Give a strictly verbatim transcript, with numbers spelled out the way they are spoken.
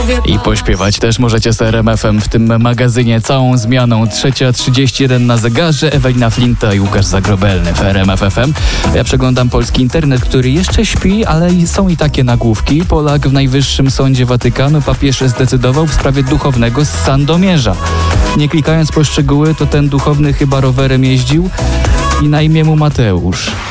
I pośpiewać też możecie z R M F em w tym magazynie całą zmianą. Trzecia trzydzieści jeden na zegarze. Ewelina Flinta i Łukasz Zagrobelny w R M F F M. Ja przeglądam polski internet, który jeszcze śpi, ale są i takie nagłówki. Polak w Najwyższym Sądzie Watykanu. Papież zdecydował w sprawie duchownego z Sandomierza. Nie klikając po szczegóły, to ten duchowny chyba rowerem jeździł i na imię mu Mateusz.